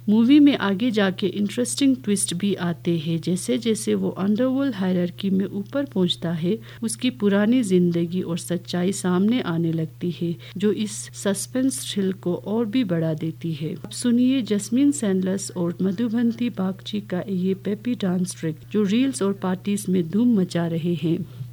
Movie में आगे जाके इंटरेस्टिंग ट्विस्ट भी आते हैं। जैसे जैसे वो अंडरवर्ल्ड हायरार्की में ऊपर पहुंचता है, उसकी पुरानी जिंदगी और सच्चाई सामने आने लगती है, जो इस सस्पेंस थ्रिल को और भी बढ़ा देती है। अब सुनिए जस्मीन सैंडलर्स और मधुबंती बागची का ये पेपी डांस ट्रैक, जो रील्स और पार्टीज में धूम मचा रहे हैं।